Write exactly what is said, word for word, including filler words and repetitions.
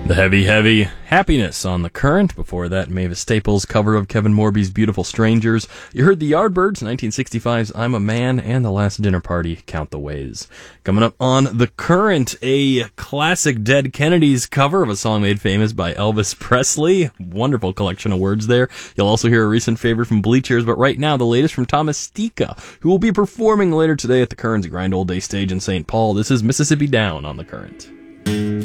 The Heavy Heavy Happiness on The Current. Before that, Mavis Staples' cover of Kevin Morby's Beautiful Strangers. You heard the Yardbirds, nineteen sixty-five's I'm a Man, and The Last Dinner Party, Count the Ways. Coming up on The Current, a classic Dead Kennedys cover of a song made famous by Elvis Presley. Wonderful collection of words there. You'll also hear a recent favorite from Bleachers, but right now, the latest from Thomas Stika, who will be performing later today at the Current's Grind Old Day stage in Saint Paul. This is Mississippi Down on The Current.